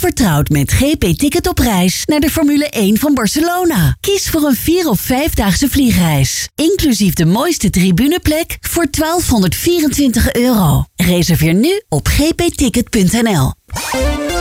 vertrouwd met GP Ticket op reis naar de Formule 1 van Barcelona. Kies voor een 4 of 5-daagse vliegreis. Inclusief de mooiste tribuneplek voor €1224. Reserveer nu op gpticket.nl.